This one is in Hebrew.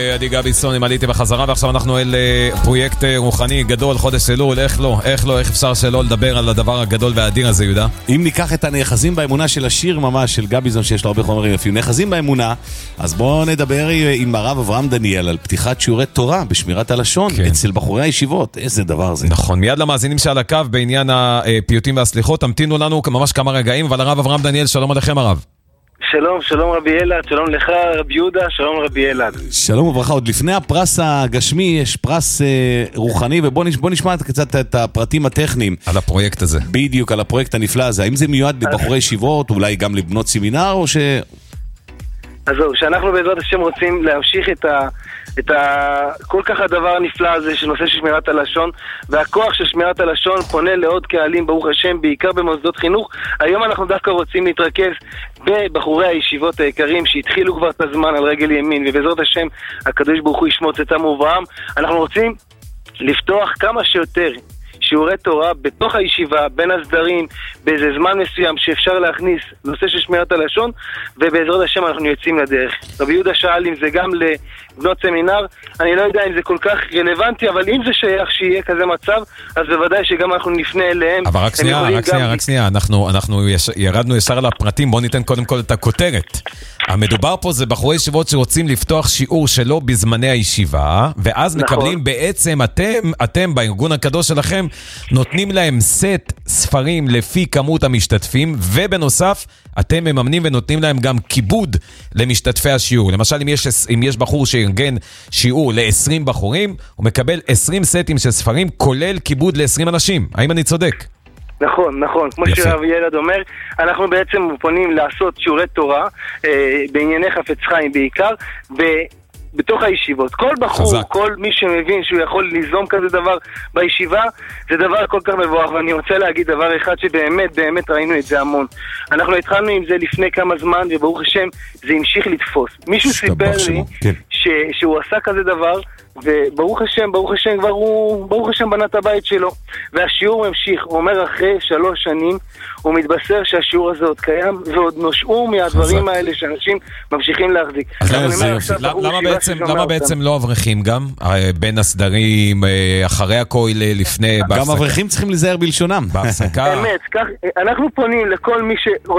עדי גביסון, עליתי בחזרה, ועכשיו אנחנו אל פרויקט רוחני גדול, חודש אלול. איך אפשר שלא לדבר על הדבר הגדול והאדיר הזה, יהודה? אם ניקח את הנאחזים באמונה של השיר ממש, של גביזון, שיש לו הרבה חומרים יפים, נאחזים באמונה, אז בואו נדבר עם הרב אברהם דניאל על פתיחת שיעורי תורה בשמירת הלשון, כן. אצל בחורי הישיבות. איזה דבר זה. נכון, מיד למאזינים שעל הקו בעניין הפיוטים והסליחות, תמתינו לנו ממש כמה רגעים, אבל הרב אברהם דניאל, שלום עליכם הרב. שלום רבי אלעד, שלום לך רבי יהודה, שלום רבי אלעד. שלום וברכה, עוד לפני הפרס הגשמי יש פרס רוחני, ובוא נשמע קצת את הפרטים הטכניים. על הפרויקט הזה. בדיוק, על הפרויקט הנפלא הזה. האם זה מיועד לבחורי ישיבות, אולי גם לבנות סמינר, או ש... אז זהו, שאנחנו בעזרת השם רוצים להמשיך את כל כך הדבר הנפלא הזה של נושא של שמירת הלשון, והכוח של שמירת הלשון פונה לעוד קהלים, ברוך השם, בעיקר במוסדות חינוך. היום אנחנו דווקא רוצים להתרכז בבחורי הישיבות היקרים שהתחילו כבר את הזמן על רגל ימין, ובעזרת השם הקדוש ברוך הוא ישמור צאתם ובראם. אנחנו רוצים לפתוח כמה שיותר שיעורי תורה בתוך הישיבה, בין הסדרים, באיזה זמן מסוים שאפשר להכניס נושא של שמירת הלשון, ובעזרת השם אנחנו יוצאים לדרך. רבי יהודה שאל אם זה גם לבנות סמינר, אני לא יודע אם זה כל כך רלוונטי, אבל אם זה שייך שיהיה כזה מצב, אז בוודאי שגם אנחנו נפנה אליהם. אבל רק שנייה, אנחנו ירדנו ישר על הפרטים, בואו ניתן קודם כל את הכותרת. המדובר פה זה בחורי ישיבות שרוצים לפתוח שיעור שלו בזמני הישיבה, ואז מקבלים בעצם, אתם בארגון הקדוש שלכם, נותנים להם סט ספרים לפי כמות המשתתפים, ובנוסף, אתם מממנים ונותנים להם גם כיבוד למשתתפי השיעור. למשל, אם יש בחור שארגן שיעור ל-20 בחורים, הוא מקבל 20 סטים של ספרים, כולל כיבוד ל-20 אנשים. האם אני צודק? נכון, כמו שרב ילד אומר, אנחנו בעצם פונים לעשות שיעורי תורה, בענייני חפץ חיים בעיקר, בתוך הישיבות. כל בחור, כל מי שמבין שהוא יכול ליזום כזה דבר בישיבה, זה דבר כל כך מבורך, ואני רוצה להגיד דבר אחד שבאמת ראינו את זה המון. אנחנו התחלנו עם זה לפני כמה זמן, וברוך השם זה המשיך לתפוס. מישהו סיפר לי שהוא עשה כזה דבר, וברוך השם כבר הוא, ברוך השם בנה את הבית שלו, והשיעור ממשיך. הוא אומר אחרי 3 שנים הוא מתבשר שהשיעור הזה עוד קיים, ועוד נושעו מהדברים האלה שאנשים ממשיכים להחזיק. למה בעצם לא אברכים גם? בין הסדרים, אחרי הכולל, לפני... גם אברכים צריכים לזהר בלשונם. בהפסקה. באמת, אנחנו פונים לכל מי